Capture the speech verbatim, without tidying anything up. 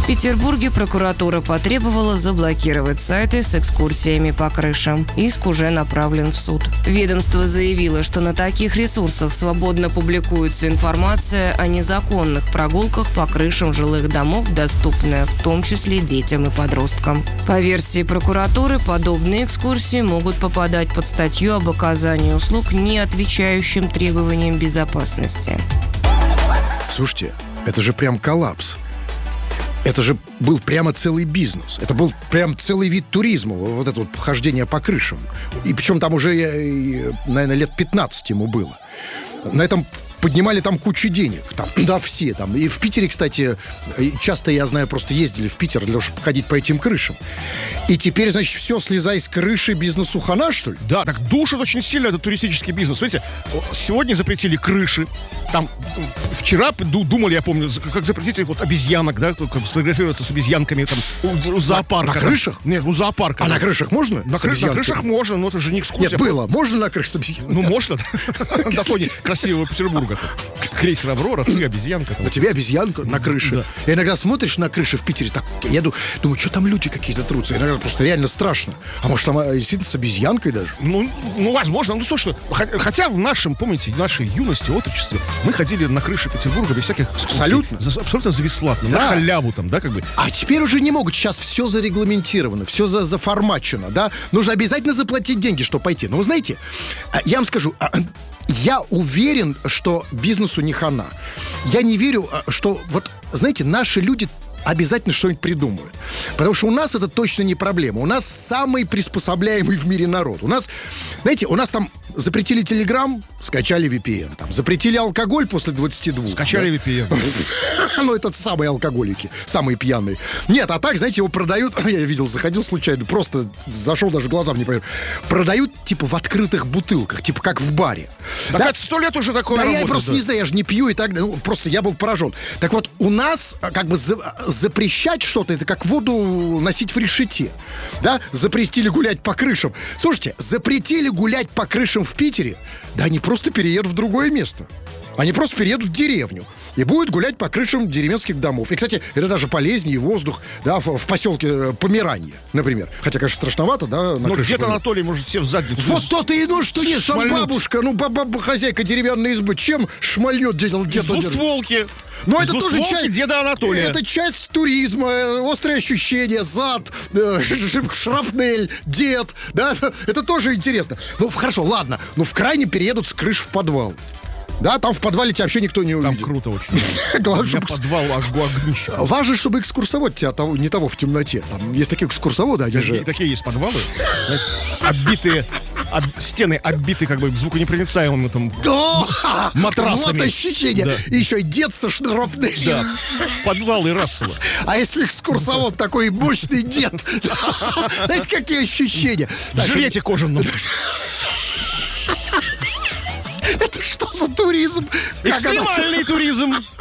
Петербурге прокуратура потребовала заблокировать сайты с экскурсиями по крышам. Иск уже направлен в суд. Ведомство заявило, что на таких ресурсах свободно публикуется информация о незаконных прогулках по крышам жилых домов, доступная в том числе детям и подросткам. По версии прокуратуры, подобные экскурсии могут попадать под статью об оказании услуг, не отвечающим требованиям безопасности. Слушайте, это же прям коллапс. Это же был прямо целый бизнес. Это был прям целый вид туризма. Вот это вот хождение по крышам. И причем там уже, наверное, лет пятнадцать ему было. На этом поднимали там кучу денег. Там, да, все там. И в Питере, кстати, часто, я знаю, просто ездили в Питер для того, чтобы ходить по этим крышам. И теперь, значит, все, слезай с крыши, бизнесу хана, что ли? Да, так душит очень сильно этот туристический бизнес. Смотрите, сегодня запретили крыши. Там вчера думали, я помню, как запретить вот обезьянок, да, как сфотографироваться с обезьянками там у, у зоопарка. На, на крышах? Нет, у зоопарка. А на крышах можно? На, крыш, на крышах можно, но это же не экскурсия. Нет, было. Можно на крыше с обезьянкой? Ну, можно. На фоне красивого Петербурга. Крейсер «Аврора», ты обезьянка. На тебе обезьянка на крыше. И иногда смотришь на крыши в Питере, так, я думаю, что там люди какие-то трутся. Иногда просто реально страшно. А может, там действительно с обезьянкой даже? Ну, ну возможно. Ну, слушай, хотя в нашем, помните, в нашей юности, отрочестве, мы ходили на крыши Петербурга без всяких экскурсий. Абсолютно. За, абсолютно за бесплатно. Да. На халяву там, да, как бы. А теперь уже не могут. Сейчас все зарегламентировано, все за, заформачено, да. Нужно обязательно заплатить деньги, чтобы пойти. Но вы знаете, я вам скажу, я уверен, что бизнесу не хана. Я не верю, что, вот, знаете, наши люди обязательно что-нибудь придумают. Потому что у нас это точно не проблема. У нас самый приспособляемый в мире народ. У нас, знаете, у нас там запретили Телеграм, скачали ви пи эн. Там, запретили алкоголь после двадцати двух. Скачали да? ви пи эн. Ну, это самые алкоголики, самые пьяные. Нет, а так, знаете, его продают, я видел, заходил случайно, просто зашел, даже глазам не поверил. Продают, типа, в открытых бутылках, типа, как в баре. Так да? Это сто лет уже такое Да работает, я просто да. не знаю, я же не пью и так далее. Ну, просто я был поражен. Так вот, у нас, как бы, за, запрещать что-то, это как воду носить в решете. Да? Запретили гулять по крышам. Слушайте, запретили гулять по крышам в Питере, да они просто переедут в другое место. Они просто переедут в деревню и будут гулять по крышам деревенских домов. И, кстати, это даже полезнее воздух, да, в, в поселке Померанье, например. Хотя, конечно, страшновато, да, на Но крыше. где-то Анатолий может все в задницу. Вот то-то и ну, что нет, сам бабушка, ну, баба, хозяйка деревянной избы, чем шмальет где-то? Из двустволки. Но это тоже часть деда Анатолия. Это часть туризма, острые ощущения, зад, э, шрапнель, дед, да, это тоже интересно. Ну, хорошо, ладно, но в крайнем переедут с крыш в подвал. Да, там в подвале тебя вообще никто не увидит. Там круто очень. Главное, чтобы подвал аж огнище. Важно, чтобы экскурсовод тебя того, не того в темноте. Там есть такие экскурсоводы, они же... Такие есть подвалы, знаете, оббитые, об, стены оббиты как бы звуконепроницаемыми там да! матрасами. Вот ощущение. Да. И еще и дед со шрапнелью. Да, подвалы Рассела. А если экскурсовод такой мощный дед? Знаете, какие ощущения? В жилете кожаном. Это что за туризм? Экстремальный туризм.